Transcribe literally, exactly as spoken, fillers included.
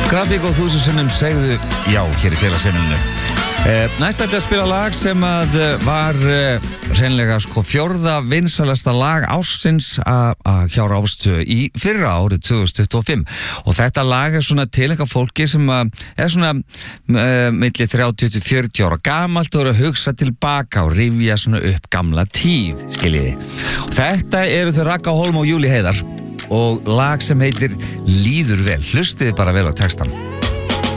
Grafík og þúsund sinnum segðu já hér í félagseininu. Eh, næst ætla að spila lag sem að var eh, hreinlega sko fjórða vinsalasta lag ársins að hjá Rástvö í fyrra árið tvö þúsund tuttugu og fimm og þetta lag er svona til eitthvað fólki sem að er svona eh, milli þrjátíu til fjörutíu ára gamalt og eru að hugsa tilbaka og rifja svona upp gamla tíð, skiljiði. Og þetta eru þau Ragga Hólm og Júlí Heiðar og lag sem heitir Líður vel. Hlustiði bara vel á textan.